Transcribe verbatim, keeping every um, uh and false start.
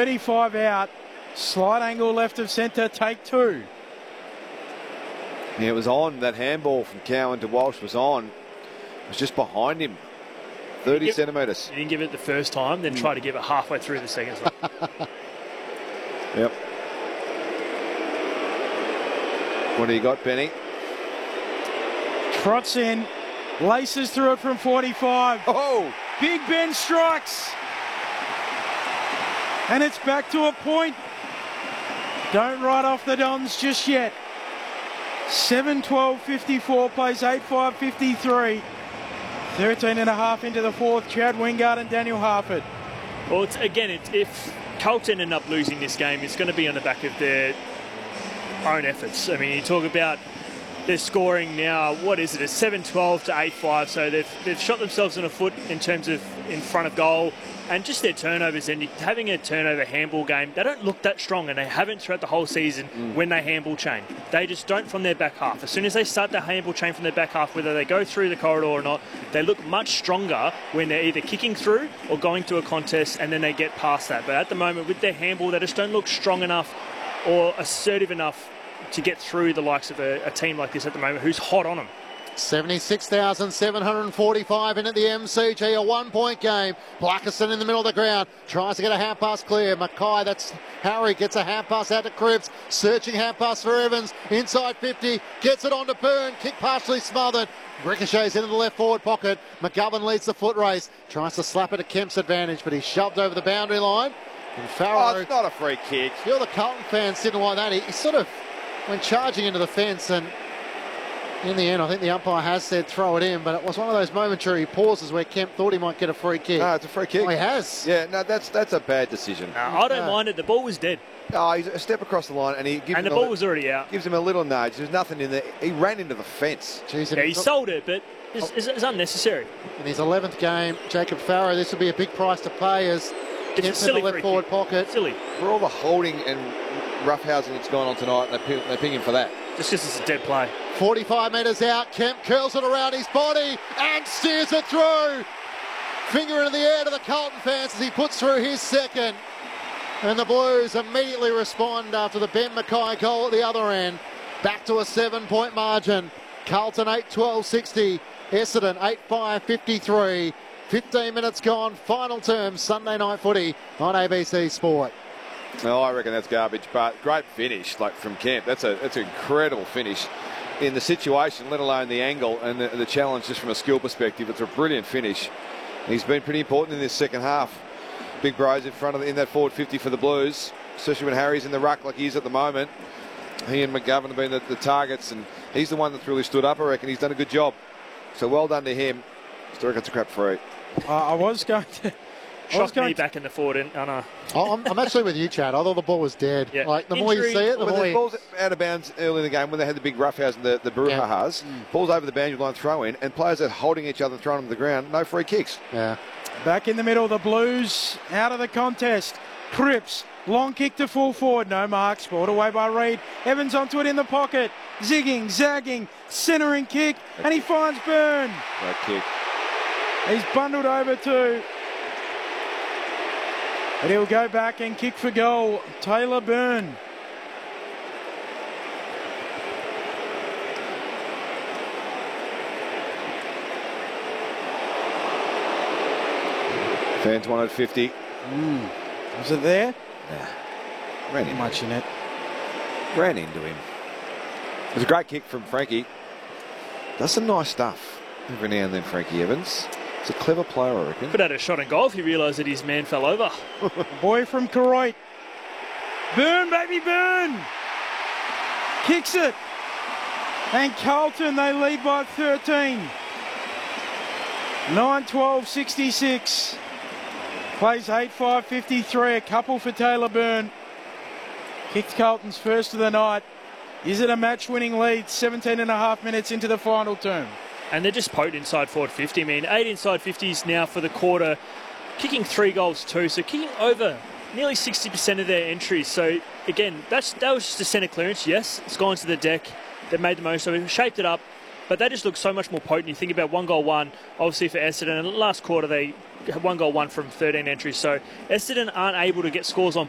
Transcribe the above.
thirty-five out. Slight angle left of centre, take two. Yeah, it was on. That handball from Cowan to Walsh was on. It was just behind him. thirty give, centimetres. You didn't give it the first time, then mm. try to give it halfway through the second time. Yep. What do you got, Benny? Trots in. Laces through it from forty-five. Oh! Big Ben strikes. And it's back to a point. Don't write off the Dons just yet. seven twelve fifty-four plays eight five fifty-three. thirteen and a half into the fourth. Chad Wingard and Daniel Harford. Well, it's, again, it's, if Carlton end up losing this game, it's going to be on the back of their own efforts. I mean, you talk about they're scoring now, what is it, a seven twelve to eight five, so they've, they've shot themselves in the foot in terms of in front of goal, and just their turnovers, and having a turnover handball game, they don't look that strong, and they haven't throughout the whole season mm. when they handball chain. They just don't from their back half. As soon as they start the handball chain from their back half, whether they go through the corridor or not, they look much stronger when they're either kicking through or going to a contest, and then they get past that. But at the moment, with their handball, they just don't look strong enough or assertive enough to get through the likes of a, a team like this at the moment who's hot on them. seventy-six thousand seven hundred forty-five in at the M C G, a one-point game. Blackerson in the middle of the ground, tries to get a half pass clear. Mackay, that's Harry, gets a half pass out to Cripps, searching half pass for Evans, inside fifty, gets it on to Byrne, kick partially smothered. Ricochets into the left forward pocket. McGovern leads the foot race, tries to slap it to Kemp's advantage, but he's shoved over the boundary line. And Farrow, oh, it's not a free kick. You're the Carlton fans didn't like that. He, he sort of went charging into the fence, and in the end, I think the umpire has said throw it in, but it was one of those momentary pauses where Kemp thought he might get a free kick. No, it's a free kick. Oh, he has. Yeah, no, that's that's a bad decision. No, I don't no. mind it. The ball was dead. Oh, he's a step across the line, and he gives and him the ball a, was already out. Gives him a little nudge. There's nothing in there. He ran into the fence. Jeez, yeah, he sold it, but it's, it's, it's unnecessary. In his eleventh game, Jacob Farrow, this will be a big price to pay as Kemp's in the left forward kick. pocket. Silly. For all the holding and roughhousing that's gone on tonight, and they ping, they ping him for that. Just because it's a dead play. forty-five metres out, Kemp curls it around his body and steers it through. Finger into the air to the Carlton fans as he puts through his second. And the Blues immediately respond after the Ben Mackay goal at the other end. Back to a seven-point margin. Carlton eight twelve sixty, Essendon eight five fifty-three. fifteen minutes gone, final term, Sunday night footy on A B C Sport. No, I reckon that's garbage, but great finish, like from Kemp. That's a that's an incredible finish in the situation, let alone the angle and the, the challenge just from a skill perspective. It's a brilliant finish. He's been pretty important in this second half. Big Bros in front of the, in that forward fifty for the Blues, especially when Harry's in the ruck like he is at the moment. He and McGovern have been the, the targets, and he's the one that's really stood up. I reckon he's done a good job. So well done to him. Still reckon it's a crap free. Uh, I was going to. Shocked me back in the forward, and I know. Oh, I'm, I'm actually with you, Chad. I thought the ball was dead. Yeah. Like the Injury, more you see it, the well, more the you... ball's out of bounds early in the game when they had the big roughhouse and the, the brouhahas. Yeah. Mm. Balls over the boundary line throw in, and players are holding each other and throwing them to the ground. No free kicks. Yeah. Back in the middle, the Blues out of the contest. Cripps, long kick to full forward, no mark, scored away by Reid. Evans onto it in the pocket, zigging, zagging, centering kick, and he finds Byrne. Great kick. He's bundled over to, and he'll go back and kick for goal, Taylor Byrne. Fans wanted fifty. Mm. Was it there? Yeah. Ran Not in. much in it. Ran into him. It was a great kick from Frankie. Does some nice stuff every now and then, Frankie Evans. He's a clever player, I reckon. Could have had a shot in goal if he realised that his man fell over. Boy from Koroit. Byrne, baby, Byrne. Kicks it. And Carlton, they lead by thirteen. nine twelve sixty-six. Plays eight five fifty-three. A couple for Taylor Byrne. Kicked Carlton's first of the night. Is it a match-winning lead? seventeen and a half minutes into the final term. And they're just poked inside forward fifty. I mean, eight inside fifties now for the quarter. Kicking three goals too. So kicking over nearly sixty percent of their entries. So, again, that's that was just a centre clearance. Yes, it's gone to the deck. They've made the most of it. Shaped it up. But they just look so much more potent. You think about one goal one, obviously for Essendon. And last quarter, they had one goal one from thirteen entries. So Essendon aren't able to get scores on